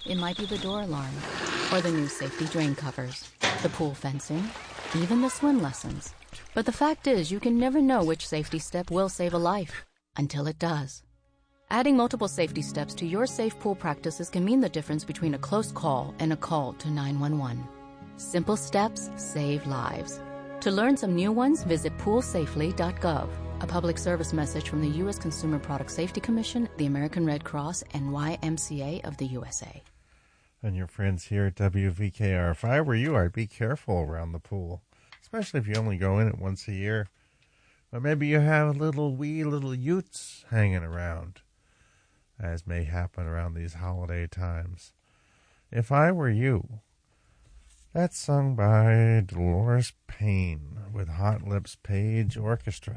It might be the door alarm, or the new safety drain covers, the pool fencing, even the swim lessons. But the fact is, you can never know which safety step will save a life until it does. Adding multiple safety steps to your safe pool practices can mean the difference between a close call and a call to 911. Simple steps save lives. To learn some new ones, visit poolsafely.gov. A public service message from the U.S. Consumer Product Safety Commission, the American Red Cross, and YMCA of the USA. And your friends here at WVKR. If I were you, I'd be careful around the pool, especially if you only go in it once a year. Or maybe you have little utes hanging around, as may happen around these holiday times. If I Were You, that's sung by Dolores Payne with Hot Lips Page Orchestra.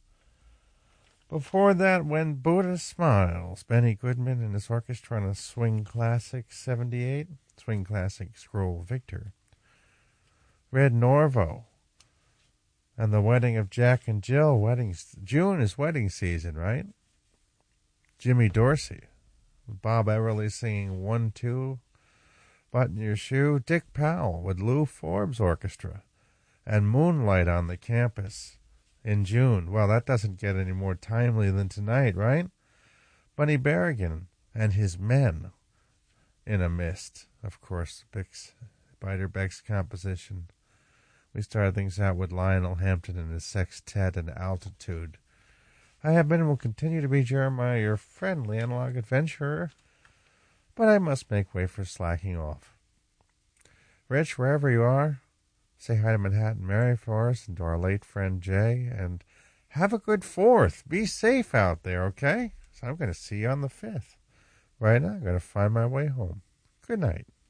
Before that, When Buddha Smiles, Benny Goodman and his orchestra on a Swing Classic 78, Swing Classic Scroll Victor. Red Norvo and The Wedding of Jack and Jill. June is wedding season, right? Jimmy Dorsey, Bob Everly singing 1-2, Button Your Shoe. Dick Powell with Lou Forbes Orchestra and Moonlight on the Campus in June. Well, that doesn't get any more timely than tonight, right? Bunny Berrigan and His Men in a Mist. Of course, Biter Beck's composition. We started things out with Lionel Hampton and his sextet and Altitude. I have been and will continue to be Jeremiah, your friendly analog adventurer, but I must make way for slacking off. Rich, wherever you are, say hi to Manhattan Mary for us and to our late friend Jay, and have a good 4th. Be safe out there, okay? So I'm going to see you on the 5th. Right now, I'm going to find my way home. Good night.